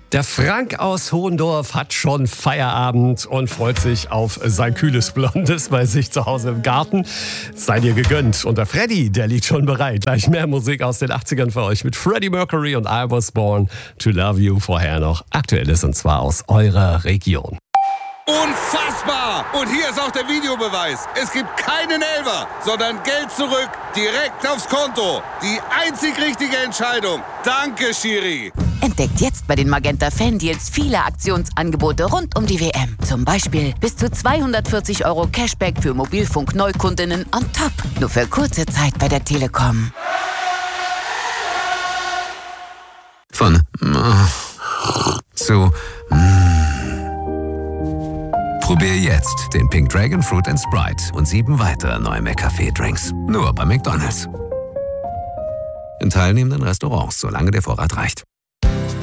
Der Frank aus Hohendorf hat schon Feierabend und freut sich auf sein kühles Blondes bei sich zu Hause im Garten. Sei dir gegönnt. Und der Freddy, der liegt schon bereit. Gleich mehr Musik aus den 80ern für euch mit Freddie Mercury und I Was Born to Love You. Vorher noch Aktuelles und zwar aus eurer Region. Unfassbar! Und hier ist auch der Videobeweis. Es gibt keinen Elfer, sondern Geld zurück, direkt aufs Konto. Die einzig richtige Entscheidung. Danke, Schiri. Entdeckt jetzt bei den Magenta Fan-Deals viele Aktionsangebote rund um die WM. Zum Beispiel bis zu 240 € Cashback für Mobilfunk-Neukundinnen on top. Nur für kurze Zeit bei der Telekom. Von zu Probier jetzt den Pink Dragon Fruit & Sprite und 7 weitere neue McCafé-Drinks. Nur bei McDonald's. In teilnehmenden Restaurants, solange der Vorrat reicht.